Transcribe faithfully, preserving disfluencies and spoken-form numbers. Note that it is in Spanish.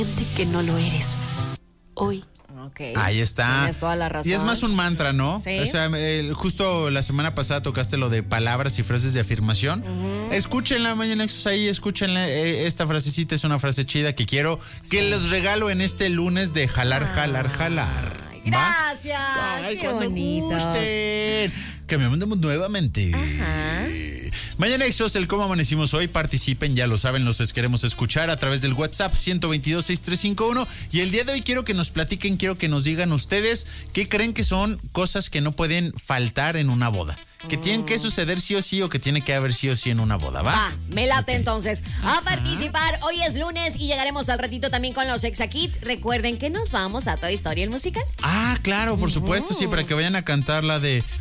que no lo eres. Hoy. Okay. Ahí está. Tienes toda la razón. Y es más un mantra, ¿no? Sí. O sea, el, justo la semana pasada tocaste lo de palabras y frases de afirmación. Uh-huh. Escúchenla, Mañana Nexus, ahí, escúchenla. Eh, esta frasecita es una frase chida que quiero sí. que les regalo en este lunes de jalar, jalar, jalar. Ay, gracias. Ay, qué cuando bonitos. gusten. Que me mandemos nuevamente. Ajá. Mañana Exos, el cómo amanecimos hoy, participen, ya lo saben, los queremos escuchar a través del WhatsApp ciento veintidós, sesenta y tres cincuenta y uno. Y el día de hoy quiero que nos platiquen, quiero que nos digan ustedes qué creen que son cosas que no pueden faltar en una boda. Que mm. tienen que suceder sí o sí o que tiene que haber sí o sí en una boda, ¿va? Ah, me late okay. entonces. A Ajá. participar, hoy es lunes y llegaremos al ratito también con los Exa Kids. Recuerden que nos vamos a Toy Story el musical. Ah, claro, por uh-huh. supuesto, sí, para que vayan a cantar la de...